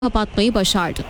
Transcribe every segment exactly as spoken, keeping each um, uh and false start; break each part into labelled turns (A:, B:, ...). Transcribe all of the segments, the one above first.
A: kapatmayı başardı.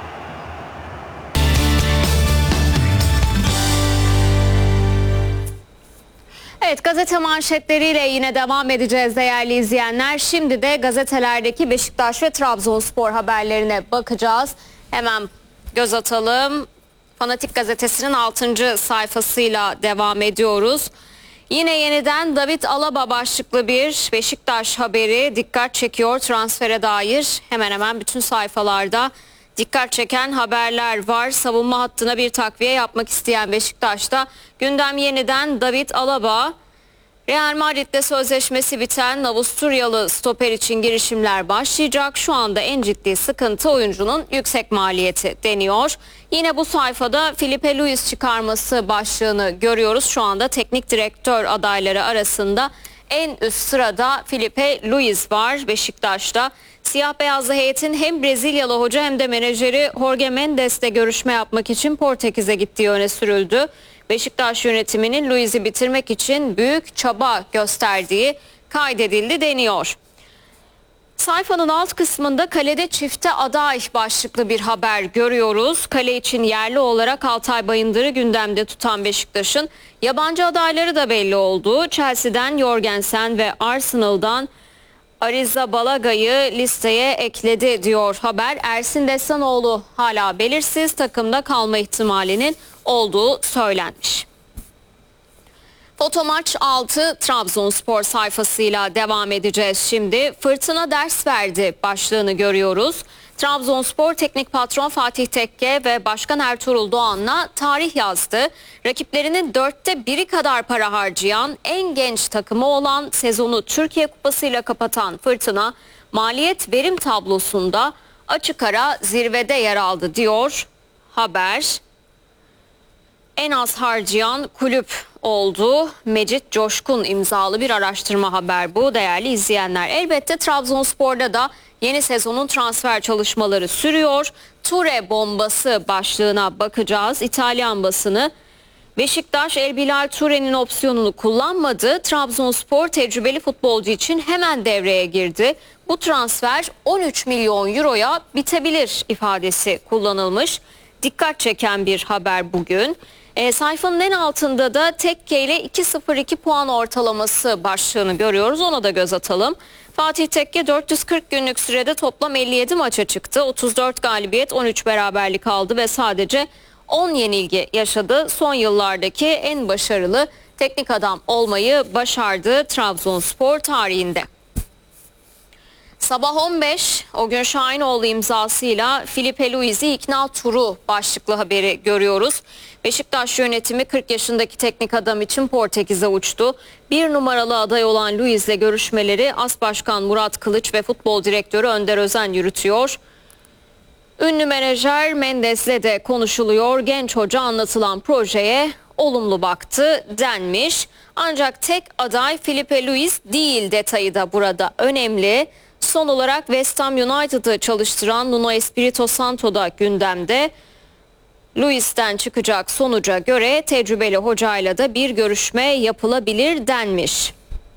A: Evet, gazete manşetleriyle yine devam edeceğiz değerli izleyenler. Şimdi de gazetelerdeki Beşiktaş ve Trabzonspor haberlerine bakacağız. Hemen göz atalım. Fanatik gazetesinin altıncı sayfasıyla devam ediyoruz. Yine yeniden David Alaba başlıklı bir Beşiktaş haberi dikkat çekiyor transfere dair. Hemen hemen bütün sayfalarda dikkat çeken haberler var. Savunma hattına bir takviye yapmak isteyen Beşiktaş'ta gündem yeniden David Alaba. Real Madrid'de sözleşmesi biten Avusturyalı stoper için girişimler başlayacak. Şu anda en ciddi sıkıntı oyuncunun yüksek maliyeti deniyor. Yine bu sayfada Filipe Luis çıkarması başlığını görüyoruz. Şu anda teknik direktör adayları arasında en üst sırada Filipe Luis var Beşiktaş'ta. Siyah beyazlı heyetin hem Brezilyalı hoca hem de menajeri Jorge Mendes'le görüşme yapmak için Portekiz'e gittiği öne sürüldü. Beşiktaş yönetiminin Luis'i bitirmek için büyük çaba gösterdiği kaydedildi deniyor. Sayfanın alt kısmında kalede çifte aday başlıklı bir haber görüyoruz. Kale için yerli olarak Altay Bayındır'ı gündemde tutan Beşiktaş'ın yabancı adayları da belli oldu. Chelsea'den Jorgensen ve Arsenal'dan Arrizabalagá'yı listeye ekledi diyor haber. Ersin Destanoğlu hala belirsiz, takımda kalma ihtimalinin olduğu söylenmiş. Fotomaç altı Trabzonspor sayfasıyla devam edeceğiz şimdi. Fırtına ders verdi başlığını görüyoruz. Trabzonspor Teknik Patron Fatih Tekke ve Başkan Ertuğrul Doğan'la tarih yazdı. Rakiplerinin dörtte biri kadar para harcayan, en genç takımı olan, sezonu Türkiye Kupası ile kapatan Fırtına, maliyet verim tablosunda açık ara zirvede yer aldı diyor haber. En az harcayan kulüp oldu. Mecit Coşkun imzalı bir araştırma haber bu değerli izleyenler. Elbette Trabzonspor'da da yeni sezonun transfer çalışmaları sürüyor. Ture bombası başlığına bakacağız. İtalyan basını Beşiktaş El Bilal Ture'nin opsiyonunu kullanmadı. Trabzonspor tecrübeli futbolcu için hemen devreye girdi. Bu transfer on üç milyon euroya bitebilir ifadesi kullanılmış. Dikkat çeken bir haber bugün. E, sayfanın en altında da Tekke ile iki sıfır iki puan ortalaması başlığını görüyoruz. Ona da göz atalım. Fatih Tekke dört yüz kırk günlük sürede toplam elli yedi maça çıktı. otuz dört galibiyet, on üç beraberlik aldı ve sadece on yenilgi yaşadı. Son yıllardaki en başarılı teknik adam olmayı başardı Trabzonspor tarihinde. Sabah on beş o gün Şahinoğlu imzasıyla Filipe Luis'i ikna turu başlıklı haberi görüyoruz. Beşiktaş yönetimi kırk yaşındaki teknik adam için Portekiz'e uçtu. Bir numaralı aday olan Luis'le görüşmeleri As Başkan Murat Kılıç ve futbol direktörü Önder Özen yürütüyor. Ünlü menajer Mendes'le de konuşuluyor. Genç hoca anlatılan projeye olumlu baktı denmiş. Ancak tek aday Filipe Luis değil detayı da burada önemli. Son olarak West Ham United'ı çalıştıran Nuno Espirito Santo da gündemde. Luis'ten çıkacak sonuca göre tecrübeli hocayla da bir görüşme yapılabilir denmiş.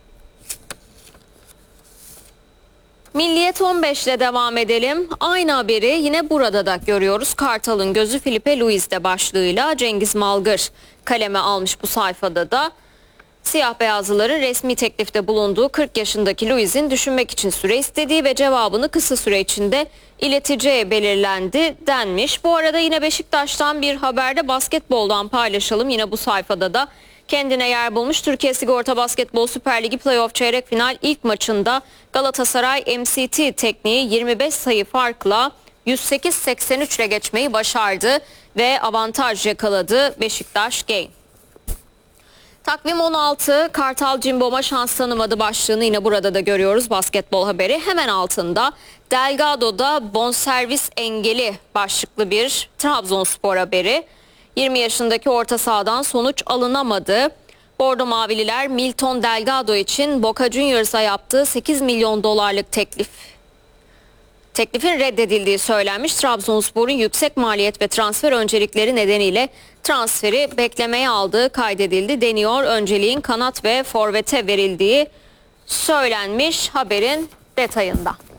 A: Milliyet on beş ile devam edelim. Aynı haberi yine burada da görüyoruz. Kartal'ın gözü Filipe Luis'te başlığıyla Cengiz Malgır kaleme almış bu sayfada da. Siyah beyazlıların resmi teklifte bulunduğu kırk yaşındaki Luis'in düşünmek için süre istediği ve cevabını kısa süre içinde ileteceği belirlendi denmiş. Bu arada yine Beşiktaş'tan bir haberde basketboldan paylaşalım. Yine bu sayfada da kendine yer bulmuş. Türkiye Sigorta Basketbol Süper Ligi Playoff çeyrek final ilk maçında Galatasaray M C T tekniği yirmi beş sayı farkla yüz sekiz seksen üç ile geçmeyi başardı ve avantaj yakaladı Beşiktaş Game. Takvim on altı Kartal Cimbom'a şans tanımadı başlığını yine burada da görüyoruz basketbol haberi. Hemen altında Delgado'da bonservis engeli başlıklı bir Trabzonspor haberi. yirmi yaşındaki orta sahadan sonuç alınamadı. Bordo Mavililer Milton Delgado için Boca Juniors'a yaptığı sekiz milyon dolarlık teklif Teklifin reddedildiği söylenmiş. Trabzonspor'un yüksek maliyet ve transfer öncelikleri nedeniyle transferi beklemeye aldığı kaydedildi deniyor. Önceliğin kanat ve forvete verildiği söylenmiş haberin detayında.